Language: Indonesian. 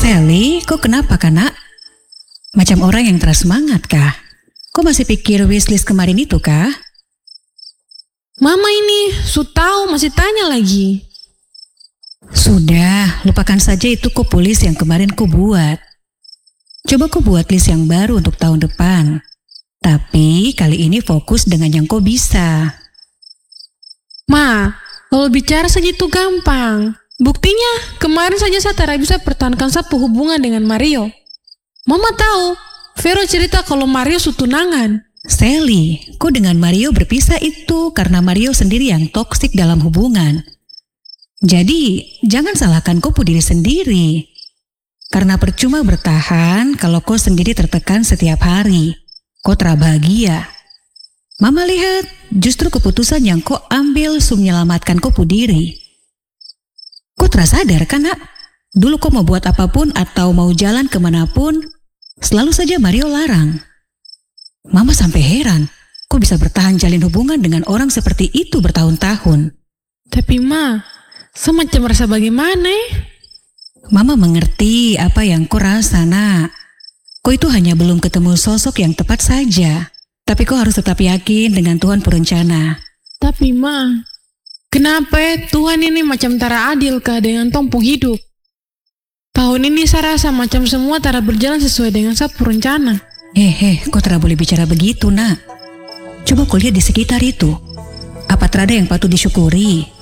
Sally, kok kenapa kak nak? Macam orang yang tersemangat kah? Kok masih pikir wishlist kemarin itu kah? Mama ini, tahu masih tanya lagi. Sudah, lupakan saja itu kopulis yang kemarin kau buat. Coba kau buat list yang baru untuk tahun depan. Tapi kali ini fokus dengan yang kau bisa. Ma, kalau bicara segitu gampang. Buktinya, kemarin saja saya tidak bisa pertahankan satu hubungan dengan Mario. Mama tahu, Vero cerita kalau Mario tunangan. Sally, kau dengan Mario berpisah itu karena Mario sendiri yang toksik dalam hubungan. Jadi, jangan salahkan kau diri sendiri. Karena percuma bertahan kalau kau sendiri tertekan setiap hari. Kau terbahagia. Mama lihat, justru keputusan yang kau ambil menyelamatkan kau diri. Kau sadar kan nak? Dulu kau mau buat apapun atau mau jalan kemanapun, selalu saja Mario larang. Mama sampai heran, kau bisa bertahan jalin hubungan dengan orang seperti itu bertahun-tahun. Tapi Ma, saya macam merasa bagaimana? Mama mengerti apa yang kau rasa nak. Kau itu hanya belum ketemu sosok yang tepat saja. Tapi kau harus tetap yakin dengan Tuhan berencana. Tapi Ma, kenapa Tuhan ini macam tara adil kah dengan tompong hidup? Tahun ini saya rasa macam semua tara berjalan sesuai dengan saya rencana. Kau tidak boleh bicara begitu nak. Coba kau lihat di sekitar itu. Apa terada yang patut disyukuri?